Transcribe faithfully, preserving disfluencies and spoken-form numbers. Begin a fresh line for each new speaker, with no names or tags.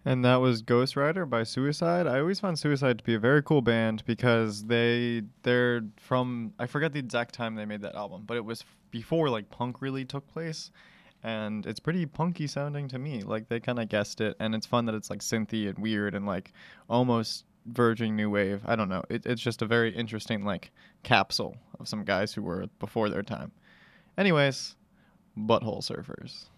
And that was Ghost Rider by Suicide. I always found Suicide to be a very cool band because they they're from, I forget the exact time they made that album, but it was before like punk really took place, and it's pretty punky sounding to me. Like they kind of guessed it, and it's fun that it's like synthy and weird and like almost verging new wave. I don't know. It, it's just a very interesting like capsule of some guys who were before their time. Anyways, Butthole Surfers.